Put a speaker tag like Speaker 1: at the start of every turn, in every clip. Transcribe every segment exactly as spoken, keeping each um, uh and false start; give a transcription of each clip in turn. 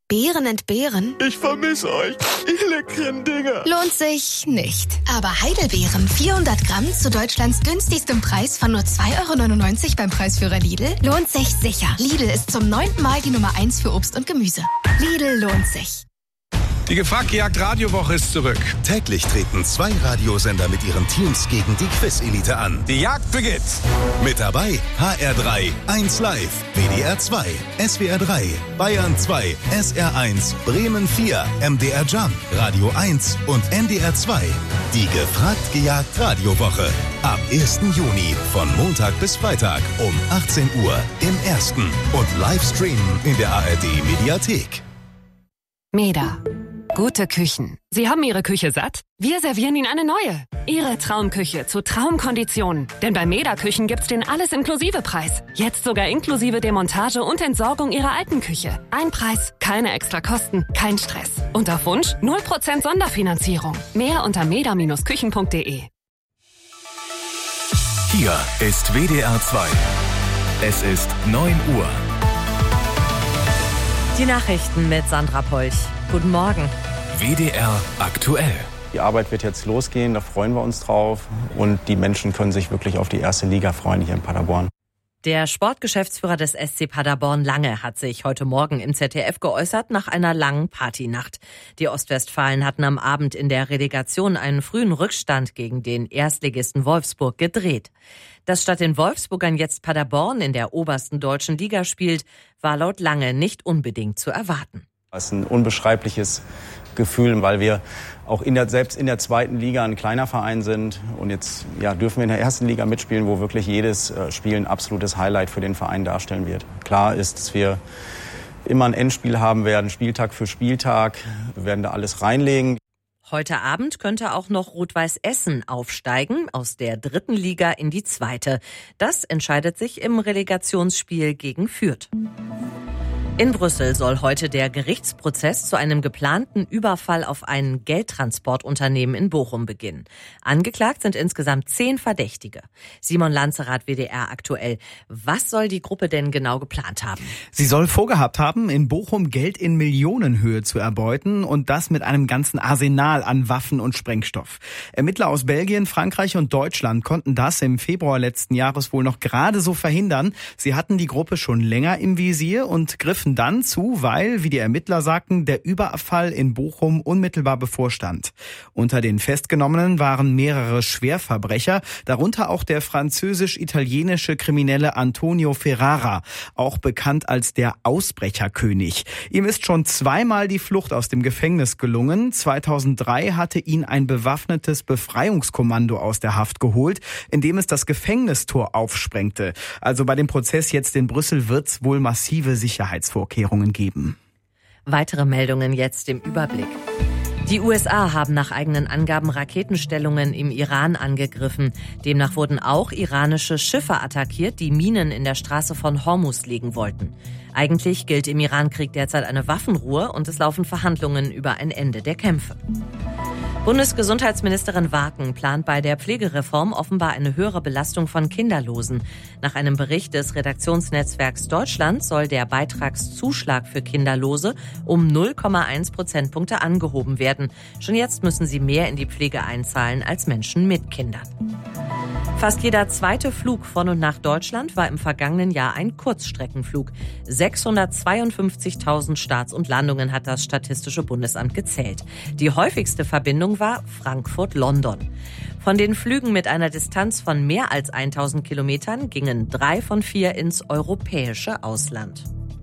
Speaker 1: Beeren entbehren?
Speaker 2: Ich vermisse euch, ihr leckeren Dinger.
Speaker 1: Lohnt sich nicht. Aber Heidelbeeren vierhundert Gramm zu Deutschlands günstigstem Preis von nur zwei Euro neunundneunzig beim Preisführer Lidl lohnt sich sicher. Lidl ist zum neunten Mal die Nummer eins für Obst und Gemüse. Lidl lohnt sich.
Speaker 3: Die Gefragt-Jagd-Radiowoche ist zurück.
Speaker 4: Täglich treten zwei Radiosender mit ihren Teams gegen die Quiz-Elite an.
Speaker 3: Die Jagd beginnt.
Speaker 4: Mit dabei H R drei, eins Live, W D R zwei, S W R drei, Bayern zwei, S R eins, Bremen vier, M D R Jump, Radio eins und N D R zwei. Die Gefragt-Gejagt-Radiowoche. Ab ersten Juni von Montag bis Freitag um achtzehn Uhr im Ersten und Livestreamen in der A R D-Mediathek.
Speaker 5: Meda. Gute Küchen. Sie haben Ihre Küche satt? Wir servieren Ihnen eine neue. Ihre Traumküche zu Traumkonditionen. Denn bei Meda Küchen gibt's den Alles-Inklusive-Preis. Jetzt sogar inklusive Demontage und Entsorgung Ihrer alten Küche. Ein Preis, keine extra Kosten, kein Stress. Und auf Wunsch null Prozent Sonderfinanzierung. Mehr unter meda Bindestrich küchen punkt de.
Speaker 6: Hier ist W D R zwei. Es ist neun Uhr.
Speaker 7: Die Nachrichten mit Sandra Polch. Guten Morgen.
Speaker 6: W D R aktuell.
Speaker 8: Die Arbeit wird jetzt losgehen, da freuen wir uns drauf. Und die Menschen können sich wirklich auf die erste Liga freuen hier in Paderborn.
Speaker 7: Der Sportgeschäftsführer des S C Paderborn Lange hat sich heute Morgen im Z D F geäußert nach einer langen Partynacht. Die Ostwestfalen hatten am Abend in der Relegation einen frühen Rückstand gegen den Erstligisten Wolfsburg gedreht. Dass statt den Wolfsburgern jetzt Paderborn in der obersten deutschen Liga spielt, war laut Lange nicht unbedingt zu erwarten.
Speaker 8: Das ist ein unbeschreibliches Gefühl, weil wir auch in der, selbst in der zweiten Liga ein kleiner Verein sind. Und jetzt ja, dürfen wir in der ersten Liga mitspielen, wo wirklich jedes Spiel ein absolutes Highlight für den Verein darstellen wird. Klar ist, dass wir immer ein Endspiel haben werden, Spieltag für Spieltag. Wir werden da alles reinlegen.
Speaker 7: Heute Abend könnte auch noch Rot-Weiß Essen aufsteigen, aus der dritten Liga in die zweite. Das entscheidet sich im Relegationsspiel gegen Fürth. In Brüssel soll heute der Gerichtsprozess zu einem geplanten Überfall auf ein Geldtransportunternehmen in Bochum beginnen. Angeklagt sind insgesamt zehn Verdächtige. Simon Lanzerath, W D R aktuell. Was soll die Gruppe denn genau geplant haben?
Speaker 9: Sie soll vorgehabt haben, in Bochum Geld in Millionenhöhe zu erbeuten und das mit einem ganzen Arsenal an Waffen und Sprengstoff. Ermittler aus Belgien, Frankreich und Deutschland konnten das im Februar letzten Jahres wohl noch gerade so verhindern. Sie hatten die Gruppe schon länger im Visier und griffen dann zu, weil, wie die Ermittler sagten, der Überfall in Bochum unmittelbar bevorstand. Unter den Festgenommenen waren mehrere Schwerverbrecher, darunter auch der französisch-italienische Kriminelle Antonio Ferrara, auch bekannt als der Ausbrecherkönig. Ihm ist schon zweimal die Flucht aus dem Gefängnis gelungen. zweitausenddrei hatte ihn ein bewaffnetes Befreiungskommando aus der Haft geholt, indem es das Gefängnistor aufsprengte. Also bei dem Prozess jetzt in Brüssel wird's wohl massive Sicherheitsvorkehrungen geben.
Speaker 7: Weitere Meldungen jetzt im Überblick. Die U S A haben nach eigenen Angaben Raketenstellungen im Iran angegriffen. Demnach wurden auch iranische Schiffe attackiert, die Minen in der Straße von Hormuz legen wollten. Eigentlich gilt im Irankrieg derzeit eine Waffenruhe und es laufen Verhandlungen über ein Ende der Kämpfe. Bundesgesundheitsministerin Waken plant bei der Pflegereform offenbar eine höhere Belastung von Kinderlosen. Nach einem Bericht des Redaktionsnetzwerks Deutschland soll der Beitragszuschlag für Kinderlose um null Komma eins Prozentpunkte angehoben werden. Schon jetzt müssen sie mehr in die Pflege einzahlen als Menschen mit Kindern. Fast jeder zweite Flug von und nach Deutschland war im vergangenen Jahr ein Kurzstreckenflug. sechshundertzweiundfünfzigtausend Starts und Landungen hat das Statistische Bundesamt gezählt. Die häufigste Verbindung war Frankfurt-London. Von den Flügen mit einer Distanz von mehr als tausend Kilometern gingen drei von vier ins europäische Ausland.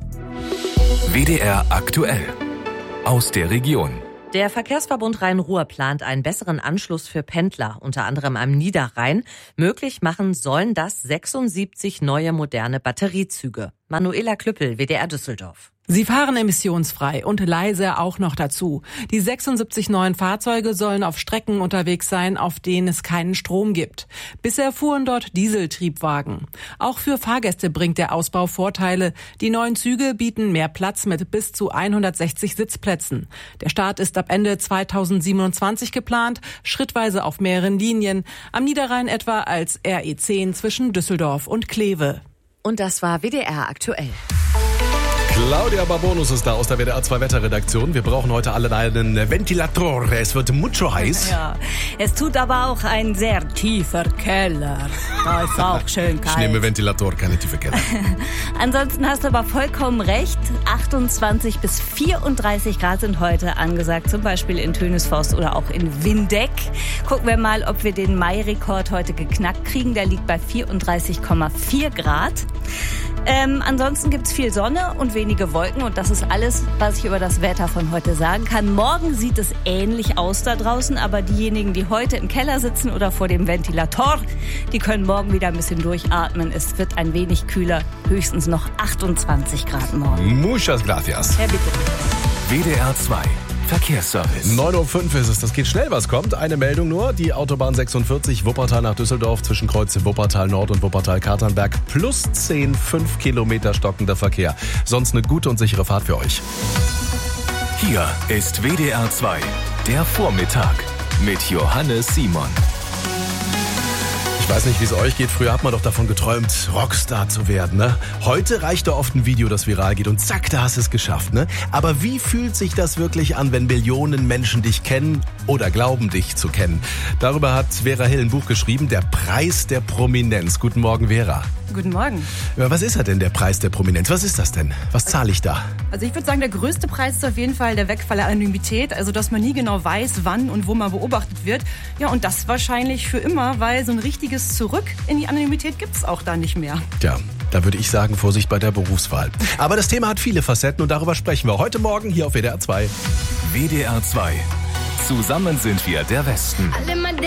Speaker 6: W D R aktuell. Aus der Region.
Speaker 7: Der Verkehrsverbund Rhein-Ruhr plant einen besseren Anschluss für Pendler, unter anderem am Niederrhein. Möglich machen sollen das sechsundsiebzig neue moderne Batteriezüge. Manuela Klüppel, W D R Düsseldorf.
Speaker 10: Sie fahren emissionsfrei und leise auch noch dazu. Die sechsundsiebzig neuen Fahrzeuge sollen auf Strecken unterwegs sein, auf denen es keinen Strom gibt. Bisher fuhren dort Dieseltriebwagen. Auch für Fahrgäste bringt der Ausbau Vorteile. Die neuen Züge bieten mehr Platz mit bis zu hundertsechzig Sitzplätzen. Der Start ist ab Ende zweitausendsiebenundzwanzig geplant, schrittweise auf mehreren Linien. Am Niederrhein etwa als R E zehn zwischen Düsseldorf und Kleve.
Speaker 7: Und das war W D R aktuell.
Speaker 11: Claudia Barbonus ist da aus der W D R zwei Wetterredaktion. Wir brauchen heute alle einen Ventilator. Es wird mucho heiß.
Speaker 12: Ja, es tut aber auch ein sehr tiefer Keller. Da ist auch schön kalt.
Speaker 11: Ich nehme Ventilator, keine tiefe Keller.
Speaker 12: Ansonsten hast du aber vollkommen recht. achtundzwanzig bis vierunddreißig Grad sind heute angesagt. Zum Beispiel in Tönisforst oder auch in Windeck. Gucken wir mal, ob wir den Mai-Rekord heute geknackt kriegen. Der liegt bei vierunddreißig Komma vier Grad. Ähm, ansonsten gibt's viel Sonne und wenige Wolken und das ist alles, was ich über das Wetter von heute sagen kann. Morgen sieht es ähnlich aus da draußen, aber diejenigen, die heute im Keller sitzen oder vor dem Ventilator, die können morgen wieder ein bisschen durchatmen. Es wird ein wenig kühler, höchstens noch achtundzwanzig Grad morgen.
Speaker 11: Muchas gracias.
Speaker 12: Ja, bitte.
Speaker 6: W D R zwei Verkehrsservice.
Speaker 11: neun Uhr fünf ist es, das geht schnell, was kommt. Eine Meldung nur, die Autobahn sechsundvierzig Wuppertal nach Düsseldorf zwischen Kreuze Wuppertal Nord und Wuppertal Katernberg plus zehn, fünf Kilometer stockender Verkehr. Sonst eine gute und sichere Fahrt für euch.
Speaker 6: Hier ist W D R zwei, der Vormittag mit Johannes Simon.
Speaker 11: Ich weiß nicht, wie es euch geht. Früher hat man doch davon geträumt, Rockstar zu werden, ne? Heute reicht doch oft ein Video, das viral geht und zack, da hast du es geschafft, ne? Aber wie fühlt sich das wirklich an, wenn Millionen Menschen dich kennen oder glauben, dich zu kennen? Darüber hat Vera Hill ein Buch geschrieben, Der Preis der Prominenz. Guten Morgen, Vera.
Speaker 13: Guten Morgen.
Speaker 11: Ja, was ist er denn, der Preis der Prominenz? Was ist das denn? Was zahle ich da?
Speaker 13: Also ich würde sagen, der größte Preis ist auf jeden Fall der Wegfall der Anonymität. Also dass man nie genau weiß, wann und wo man beobachtet wird. Ja, und das wahrscheinlich für immer, weil so ein richtiges Zurück in die Anonymität gibt es auch da nicht mehr.
Speaker 11: Tja, da würde ich sagen, Vorsicht bei der Berufswahl. Aber das Thema hat viele Facetten und darüber sprechen wir heute Morgen hier auf W D R zwei.
Speaker 6: W D R zwei. Zusammen sind wir der Westen.